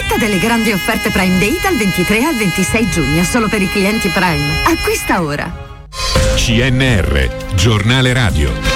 Approfitta delle grandi offerte Prime Day dal 23 al 26 giugno, solo per i clienti Prime. Acquista ora. CNR, giornale radio.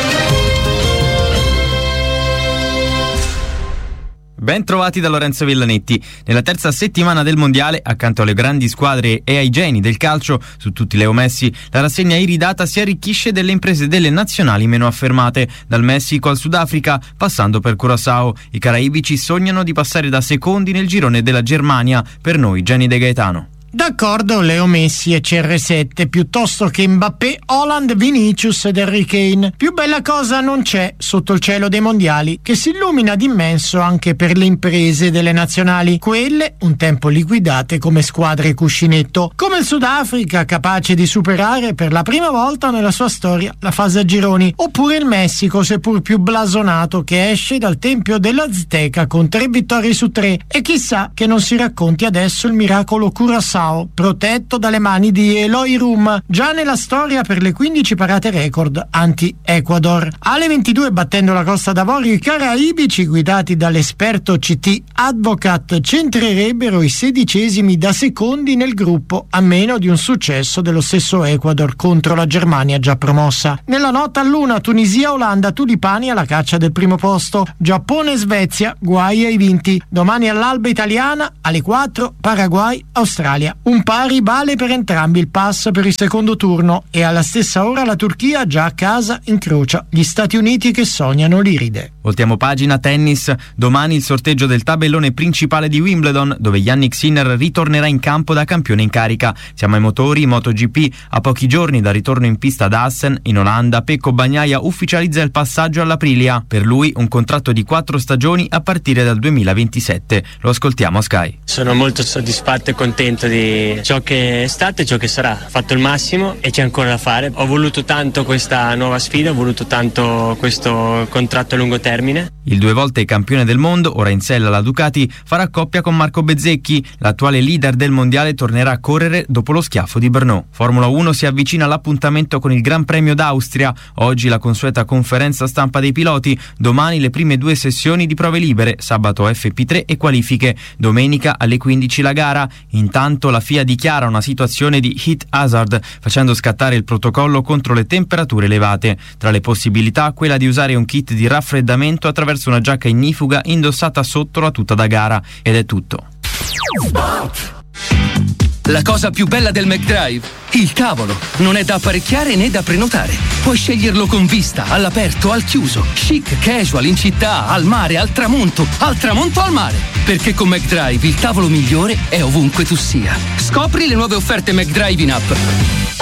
Ben trovati da Lorenzo Villanetti. Nella terza settimana del mondiale, accanto alle grandi squadre e ai geni del calcio, su tutti Leo Messi, la rassegna iridata si arricchisce delle imprese delle nazionali meno affermate, dal Messico al Sudafrica, passando per Curaçao. I caraibici sognano di passare da secondi nel girone della Germania, per noi geni De Gaetano. D'accordo, Leo Messi e CR7 piuttosto che Mbappé, Haaland, Vinicius ed Harry Kane. Più bella cosa non c'è sotto il cielo dei mondiali, che si illumina d'immenso anche per le imprese delle nazionali, quelle un tempo liquidate come squadre cuscinetto, come il Sudafrica capace di superare per la prima volta nella sua storia la fase a gironi, oppure il Messico seppur più blasonato che esce dal tempio dell'Azteca con 3 vittorie su 3, e chissà che non si racconti adesso il miracolo Curaçao protetto dalle mani di Eloy Rum, già nella storia per le 15 parate record anti-Ecuador. Alle 22, battendo la Costa d'Avorio, i caraibici guidati dall'esperto CT Advocat centrerebbero i 16esimi da secondi nel gruppo, a meno di un successo dello stesso Ecuador contro la Germania già promossa. Nella notte a luna Tunisia-Olanda, tulipani alla caccia del primo posto, Giappone-Svezia, guai ai vinti. Domani all'alba italiana, alle 4 Paraguay-Australia. Un pari vale per entrambi il pass per il secondo turno, e alla stessa ora la Turchia, già a casa, incrocia gli Stati Uniti che sognano l'iride. Voltiamo pagina tennis. Domani il sorteggio del tabellone principale di Wimbledon, dove Jannik Sinner ritornerà in campo da campione in carica. Siamo ai motori MotoGP. A pochi giorni dal ritorno in pista ad Assen, in Olanda, Pecco Bagnaia ufficializza il passaggio all'Aprilia. Per lui un contratto di 4 stagioni a partire dal 2027. Lo ascoltiamo a Sky. Sono molto soddisfatto e contento di ciò che è stato e ciò che sarà. Ho fatto il massimo e c'è ancora da fare. Ho voluto tanto questa nuova sfida, ho voluto tanto questo contratto a lungo termine. Il 2 volte campione del mondo, ora in sella alla Ducati, farà coppia con Marco Bezzecchi. L'attuale leader del mondiale tornerà a correre dopo lo schiaffo di Brno. Formula 1 si avvicina all'appuntamento con il Gran Premio d'Austria. Oggi la consueta conferenza stampa dei piloti, domani le prime 2 sessioni di prove libere, sabato FP3 e qualifiche, domenica alle 15 la gara. Intanto la FIA dichiara una situazione di heat hazard, facendo scattare il protocollo contro le temperature elevate. Tra le possibilità quella di usare un kit di raffreddamento attraverso una giacca ignifuga indossata sotto la tuta da gara. Ed è tutto. La cosa più bella del McDrive? Il tavolo. Non è da apparecchiare né da prenotare. Puoi sceglierlo con vista, all'aperto, al chiuso, chic, casual, in città, al mare, al tramonto al mare. Perché con McDrive il tavolo migliore è ovunque tu sia. Scopri le nuove offerte McDrive in app.